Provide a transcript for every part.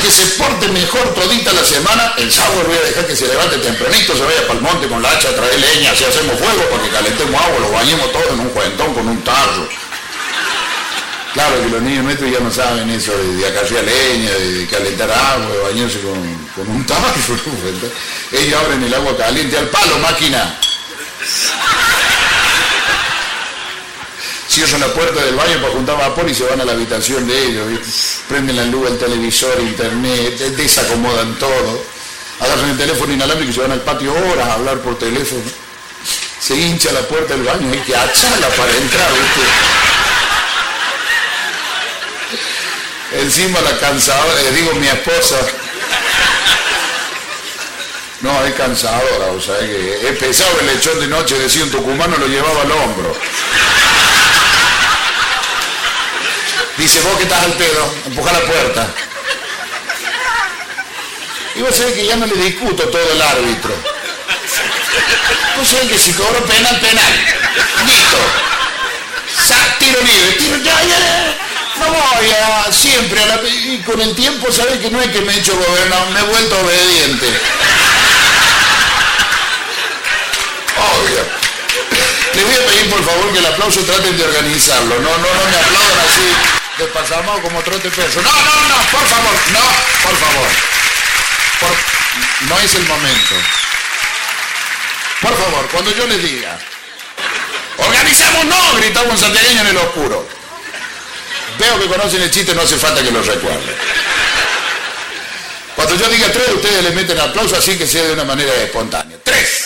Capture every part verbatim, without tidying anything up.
que se porte mejor todita la semana, el sábado voy a dejar que se levante tempranito, se vaya para el monte con la hacha a traer leña, así hacemos fuego para que calentemos agua, lo bañemos todo en un cuentón con un tarro. Claro que los niños nuestros ya no saben eso de, de acarrear leña, de calentar agua, de bañarse con, con un tarro. Ellos abren el agua caliente al palo, máquina. Cierran la puerta del baño para juntar vapor y se van a la habitación de ellos, ¿viste? Prenden la luz, el televisor, internet, desacomodan todo, agarran el teléfono inalámbrico y se van al patio horas a hablar por teléfono. Se hincha la puerta del baño, hay que acharla para entrar, ¿viste? Encima la cansadora, eh, digo mi esposa, no, es cansadora, o sea, es, que es pesado el lechón de noche, decía un tucumano, lo llevaba al hombro. Dice, vos que estás al pedo, empuja la puerta. Y vos sabés que ya no le discuto todo el árbitro. Vos sabés que si cobro penal, penal. Listo. Sa tiro libre, tiro, ya, ya. No voy a siempre, a la, y con el tiempo sabés que no es que me he hecho gobernador, me he vuelto obediente. Obvio. Les voy a pedir por favor que el aplauso traten de organizarlo. No, no, no me aplaudan así de pasamos como trote peso. No, no, no, por favor, no, por favor. Por, no es el momento. Por favor, cuando yo les diga, organizamos, no, gritamos un santiagueño en el oscuro. Veo que conocen el chiste, no hace falta que lo recuerden. Cuando yo diga tres, ustedes le meten aplauso así que sea de una manera espontánea. ¡Tres!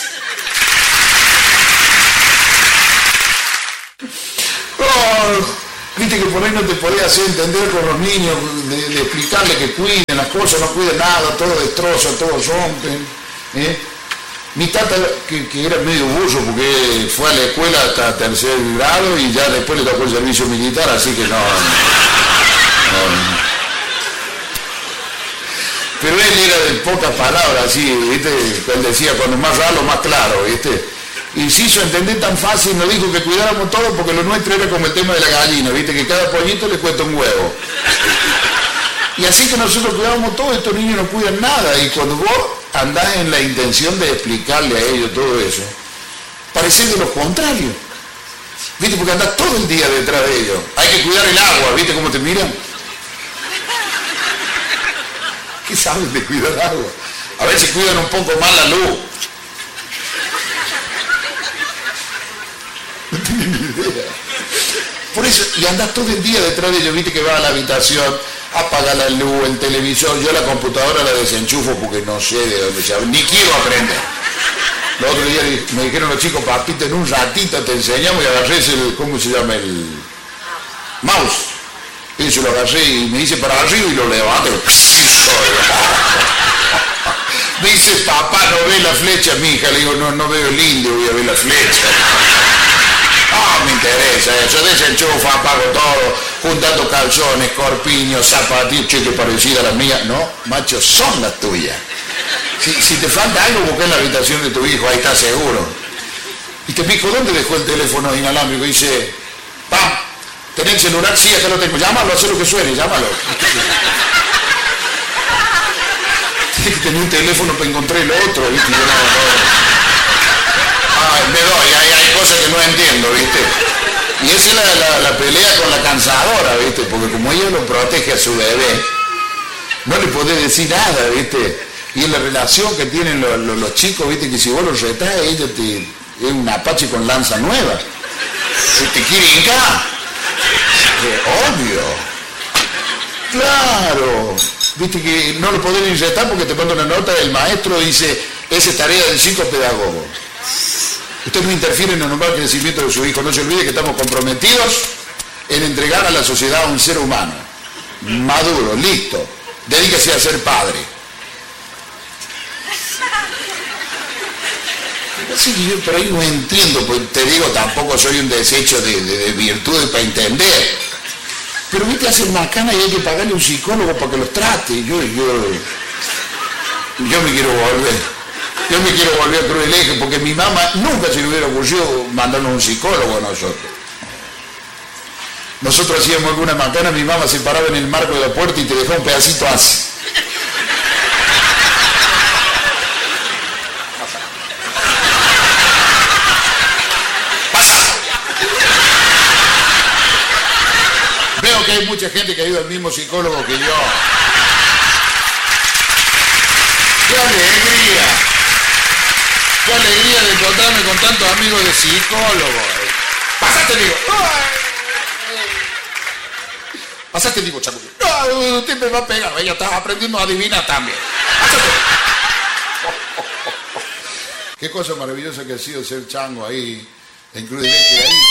Oh, viste que por ahí no te podías hacer entender con los niños, de, de explicarles que cuiden las cosas, no cuiden nada, todo destroza, todo rompen. ¿eh? Mi tata, que, que era medio burro porque fue a la escuela hasta tercer grado y ya después le tocó el servicio militar, así que no... no. Pero él era de pocas palabras, así, ¿viste? Él decía, cuando más raro, más claro, ¿viste? Y se hizo entender tan fácil, nos dijo que cuidáramos todo porque lo nuestro era como el tema de la gallina, ¿viste? Que cada pollito le cuesta un huevo. Y así que nosotros cuidábamos todo, estos niños no cuidan nada, y cuando vos andás en la intención de explicarle a ellos todo eso, parece de lo contrario, ¿viste? Porque andás todo el día detrás de ellos. Hay que cuidar el agua, ¿viste cómo te miran? ¿Qué saben de cuidar agua? A veces cuidan un poco más la luz. No tienen ni idea. Por eso, y andás todo el día detrás de ellos, ¿viste? Que va a la habitación, apaga la luz, el televisor, yo la computadora la desenchufo porque no sé de dónde se ni quiero aprender. El otro día me dijeron los chicos, papito, en un ratito te enseñamos, y agarré el, ¿cómo se llama? El mouse. Y se lo agarré y me dice para arriba y lo levanto. Me dice, papá, ¿no ve la flecha, mija? Le digo, no, no veo el indio, voy a ver la flecha. No me interesa eso, desenchufa, apago todo, juntando calzones, corpiños, zapatillas, cheque parecida a la mía. No, macho, son las tuyas. Si, si te falta algo, busca en la habitación de tu hijo, ahí está seguro. Y te pico, ¿dónde dejó el teléfono inalámbrico? Y dice, pa, ¿tenés el celular? Sí, acá lo tengo. Llámalo, haz lo que suene, llámalo. Tienes que tener un teléfono para encontrar el otro, ¿viste? Yo no, no. Ay, me doy, hay, hay cosas que no entiendo, ¿viste? Y esa es la, la, la pelea con la cansadora, ¿viste? Porque como ella lo protege a su bebé, no le podés decir nada, ¿viste? Y en la relación que tienen los, los, los chicos, ¿viste? Que si vos los retás, ella te, es un Apache con lanza nueva. Si te quiere hincar. Obvio. Claro. Viste que no lo podés ni retar porque te manda una nota del maestro, dice, esa es tarea del psicopedagogo. Usted no interfiere en el normal crecimiento de su hijo. No se olvide que estamos comprometidos en entregar a la sociedad a un ser humano maduro, listo. Dedíquese a ser padre. Así que yo por ahí no entiendo, pues te digo, tampoco soy un desecho de, de, de virtudes para entender. Pero viste, hacen macana y hay que pagarle a un psicólogo para que los trate. Yo, yo, yo me quiero volver. Yo me quiero volver a Cruz del Eje porque mi mamá nunca se le hubiera ocurrido mandarnos un psicólogo a nosotros. Nosotros hacíamos alguna macana, mi mamá se paraba en el marco de la puerta y te dejaba un pedacito así. que hay mucha gente que ha ido al mismo psicólogo que yo. ¡Qué alegría! ¡Qué alegría de encontrarme con tantos amigos de psicólogos! ¡Pasate, digo! ¡Pasate, digo, chaco! ¡No, usted me va a pegar! Ella está aprendiendo a adivinar también. ¡Pásate! Qué cosa maravillosa que ha sido ser chango ahí, en Cruz Directa ahí.